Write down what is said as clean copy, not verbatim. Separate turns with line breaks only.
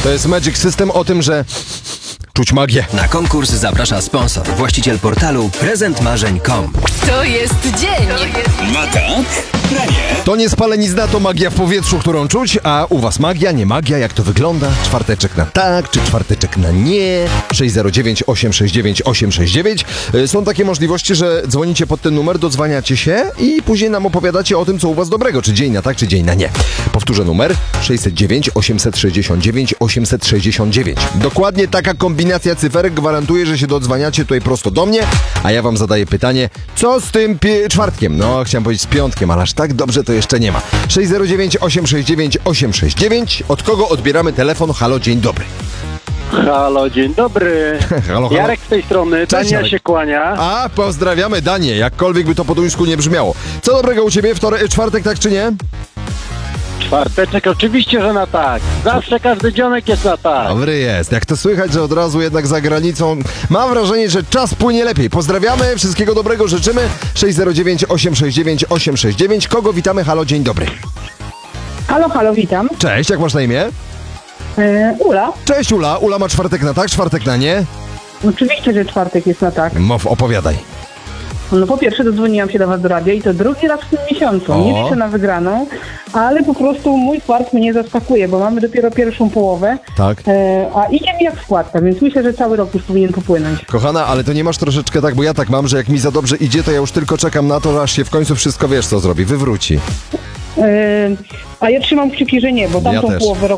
To jest Magic System o tym, że czuć magię.
Na konkurs zaprasza sponsor, właściciel portalu prezentmarzeń.com.
To jest dzień.
Ma tak? Nie.
To nie spalenizna, to magia w powietrzu, którą czuć, a u was magia, nie magia, jak to wygląda? Czwarteczek na tak, czy czwarteczek na nie? 609 869 869. Są takie możliwości, że dzwonicie pod ten numer, dodzwaniacie się i później nam opowiadacie o tym, co u was dobrego, czy dzień na tak, czy dzień na nie. Powtórzę numer 609 869 869. Dokładnie taka kombinacja cyferek gwarantuje, że się dodzwaniacie tutaj prosto do mnie, a ja wam zadaję pytanie, co z tym czwartkiem? No, chciałem powiedzieć z piątkiem, ale aż tak dobrze to jeszcze nie ma. 609 869 869. Od kogo odbieramy telefon? Halo, dzień dobry.
Halo, dzień dobry.
Halo, halo.
Jarek z tej strony, Dania
Jarek.
się kłania.
A, pozdrawiamy Danię, jakkolwiek by to po duńsku nie brzmiało. Co dobrego u ciebie? Czwartek, tak czy nie?
Czwarteczek, oczywiście, że na tak. Zawsze każdy dzionek jest na tak.
Dobry jest. Jak to słychać, że od razu jednak za granicą mam wrażenie, że czas płynie lepiej. Pozdrawiamy, wszystkiego dobrego życzymy. 609 869 869. Kogo witamy? Halo, dzień dobry.
Halo, witam.
Cześć, jak masz na imię?
Ula.
Cześć Ula. Ula ma czwartek na tak, czwartek na nie.
Oczywiście, że czwartek jest na tak.
Mów, opowiadaj.
No po pierwsze dodzwoniłam się do was do radia i to drugi raz w tym miesiącu.
O.
Nie liczę na wygraną, ale po prostu mój fart mnie zaskakuje, bo mamy dopiero pierwszą połowę,
Tak.
a idzie mi jak składka, więc myślę, że cały rok już powinien popłynąć.
Kochana, ale to nie masz troszeczkę tak, bo ja tak mam, że jak mi za dobrze idzie, to ja już tylko czekam na to, aż się w końcu wszystko, wiesz co zrobi, wywróci.
A ja trzymam kciuki, że nie, bo
Ja
tamtą
też.
połowę roku